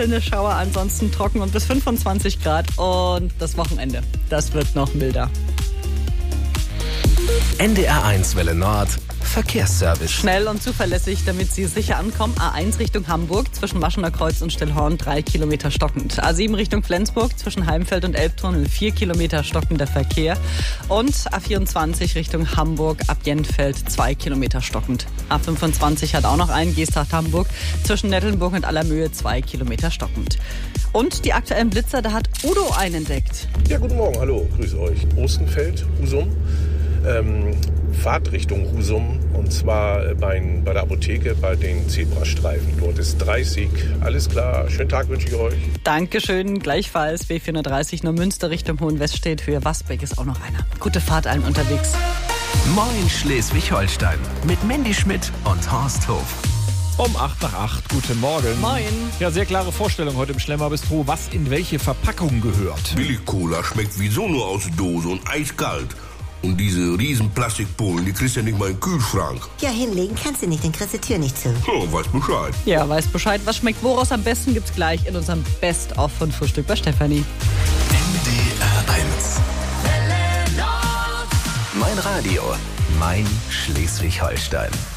einzelne Schauer, ansonsten trocken und bis 25 Grad. Und das Wochenende, das wird noch milder. NDR1 Welle Nord. Verkehrsservice. Schnell und zuverlässig, damit Sie sicher ankommen. A1 Richtung Hamburg, zwischen Maschener Kreuz und Stillhorn 3 Kilometer stockend. A7 Richtung Flensburg, zwischen Heimfeld und Elbtunnel 4 Kilometer stockender Verkehr. Und A24 Richtung Hamburg, ab Jentfeld 2 Kilometer stockend. A25 hat auch noch einen, Geesthacht-Hamburg, zwischen Nettelnburg und Allermöhe 2 Kilometer stockend. Und die aktuellen Blitzer, da hat Udo einen entdeckt. Ja, guten Morgen, hallo, grüße euch. Ostenfeld, Husum. Fahrt Richtung Husum, und zwar bei der Apotheke bei den Zebrastreifen. Dort ist 30. Alles klar, schönen Tag wünsche ich euch. Dankeschön, gleichfalls. B430 nur Münster Richtung Hohenweststedt, Höhe Wasbeck ist auch noch einer. Gute Fahrt allen unterwegs. Moin Schleswig-Holstein mit Mandy Schmidt und Horst Hof. Um 8:08, guten Morgen. Moin. Ja, sehr klare Vorstellung heute im Schlemmer-Bistro, was in welche Verpackung gehört. Billig-Cola schmeckt wieso nur aus Dose und eiskalt. Und diese riesen Plastikpullen, die kriegst du ja nicht mal im Kühlschrank. Ja, hinlegen kannst du nicht, dann kriegst du die Tür nicht zu. Oh, weiß Bescheid. Ja, weiß Bescheid. Was schmeckt woraus am besten, gibt's gleich in unserem Best-of von Frühstück bei Stefanie. NDR1. Mein Radio, mein Schleswig-Holstein.